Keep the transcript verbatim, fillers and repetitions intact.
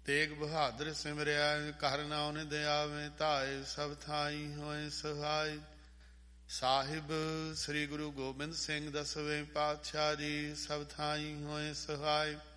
ਤੇਗ ਬਹਾਦਰ ਸਿਮਰਿਆ ਕਰ ਨਾਉ ਨਿਧ ਆਵੇ ਧਾਏ ਸਭ ਥਾਈ ਹੋਏ ਸਹਾਈ। ਸਾਹਿਬ ਸ੍ਰੀ ਗੁਰੂ ਗੋਬਿੰਦ ਸਿੰਘ ਦਸਵੇਂ ਪਾਤਸ਼ਾਹ ਜੀ ਸਭ ਥਾਈ ਹੋਏ ਸਹਾਈ।